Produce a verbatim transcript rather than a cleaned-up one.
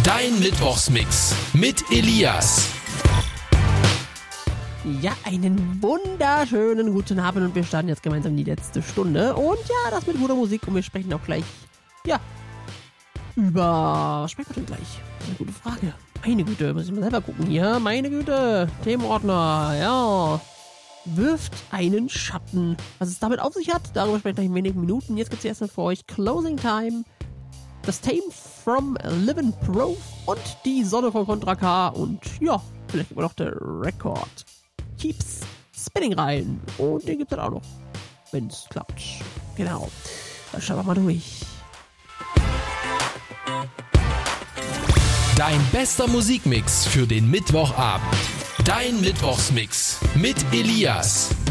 Dein Mittwochsmix mit Elias. Ja, einen wunderschönen guten Abend und wir starten jetzt gemeinsam die letzte Stunde. Und ja, das mit guter Musik und wir sprechen auch gleich, ja, über, was sprechen wir denn gleich? Eine gute Frage. Meine Güte, muss ich mal selber gucken hier. Meine Güte, Themenordner, ja. Wirft einen Schatten. Was es damit auf sich hat, darüber sprechen wir gleich in wenigen Minuten. Jetzt gibt es erstmal für euch Closing Time, das Theme from Livin' Proof und die Sonne von Contra K und ja, vielleicht immer noch der Record Keeps Spinning rein und den gibt es dann auch noch, wenn es klappt. Genau, dann schauen wir mal durch. Dein bester Musikmix für den Mittwochabend. Dein Mittwochsmix mit Elias.